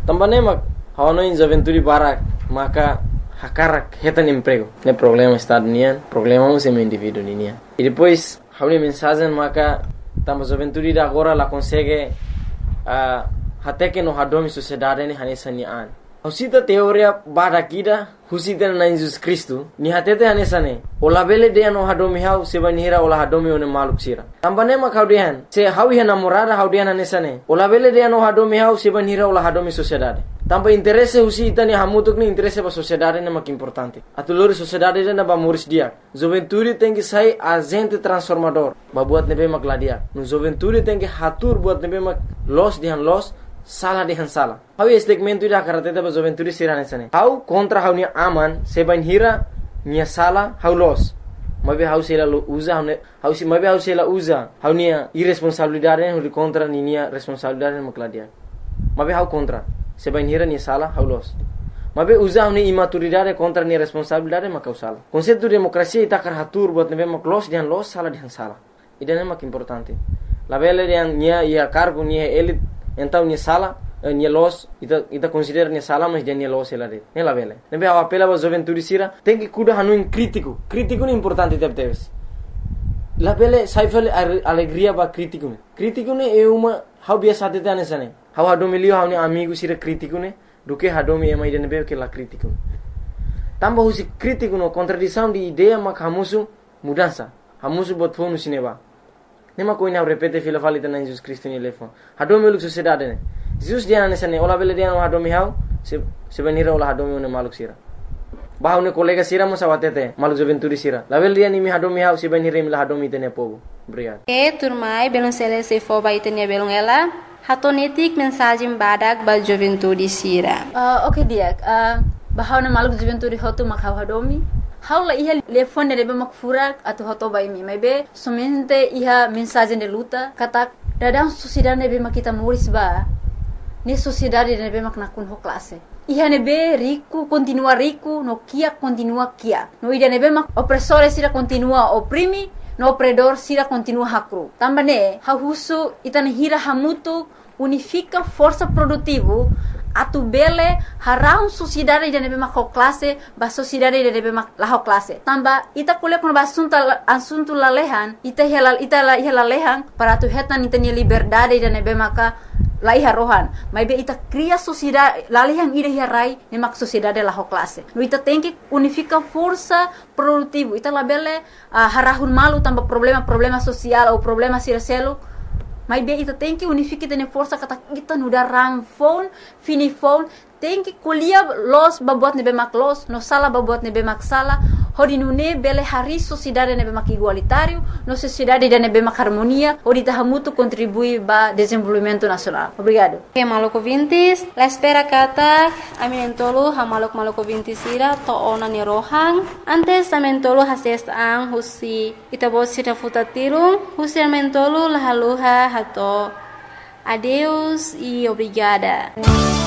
Também hau no in juventude barak maka hakarak retan emprego. Ne problema estado nian, problema é o indivíduo nian. E depois hau ne mensagem maka tamba juventude agora la consegue até que no hadomi sociedade ne hanesa nian. Husita teoria barakida husita na Jesus Cristo ni hatete hanesa ne. Ola bele de no hadomi hau sebanira ola hadomi one maluk sira. Tambane makau dian se hau ia namorada hau dian hanesa ne. Ola bele de no hadomi hau sebanira ola hadomi sociedade. Tamba interesse husita ni hamutuk ni interesse ba sociedade ne mak importante. Atuluri sociedade ne ba muris dia. Juventude tem que sair agente transformador. Ba buat nebe mak ladia. No juventude tem que hatur buat nebe mak los dihan los salah dihan salah. Hau segmento ida karate ba juventude sirane sane. Hau kontra hau ni aman seban hira ni salah hau los. Mabe hau sela usa hau si mabe hau sela usa hau ni irresponsabilidade hau contra ni responsabilidade mak ladia. Mabe hau contra seban hira ni salah hau los. Mabe usa ni imaturidade contra ni responsabilidade mak hau salah. Konsepto demokrasia ita karatur buat nebe mak los dihan los salah dihan salah. Ida mak importante. La bele dihan ia cargo ni elit então ni sala ni los ita considera ni sala mas dia ni los ela de ne la vele nebe a apela ba juventude sira tem que cuida hanu crítico ni importante teves la vele saifel alegria ba crítico ne é uma how biasa de tane sane how hadomi lio how ni amigo sira crítico ne do que hadomi é mais de nebe que la crítico tamba husi crítico no contradição de ideia mak hamusu mudança hamusu bot fonu sineba nema ko ina repete fila falita na Jesus Cristo ni lefon hadomi luk sociedade ne Jesus dia na sane ola bele dia no hadomi hau se benira ola hadomi ne maluk sira bahau ne kolega sira mo sawatete maluk juventude sira la bele dia ni mi hadomi hau se benira mi la hadomi tene povo obrigado turmai belum selesai fo baitenia belum ela hatonetik mensagem badak ba juventude sira okay dia bahau ne maluk juventude hotu makhau hadomi Haula iha telefone de mak furak atau hoto bai mi be somente iha mensagem de luta kata dadang sociedade be makita muris ba ni sociedade de be mak nakun ho classe iha ne be rico continua rico no kia continua kia no ida ne be mak opressore sira continua oprimi no opredor sira continua hakru tambane ha husu itane hira hamutu unifica força produtivo atu bele harau sociedade de nebe mak classe ba sociedade de nebe mak la classe tamba ita kuliah kono asunto lalehan ita lalehan para tu hetan ita ni liberdade de nebe maka lai harohan mai be ita cria sociedade lalehan ida hirai ne mak sociedade la classe no ita tem que unifica força produtivo ita la bele harahun malu tamba problema social ou problema siraselo mas bem, ita tem que unificar tene força kata kita nuda ram phone, fini phone, tem que colher los babuat nebe mak los, no sala babuat nebe mak sala, hodi nune bele hari sociedade nebe mak igualitário, no sociedade de nebe mak harmonia, hodi tahamutu contribui ba desenvolvimento nacional. Obrigado. Okay, maloko vintis, la espera kata, aminentolo ha maloko vintis ira to ona ni rohang, antes amentolo hases ang husi itabot sira futatirung, husi amentolo la haluha hato. Adeus e obrigada.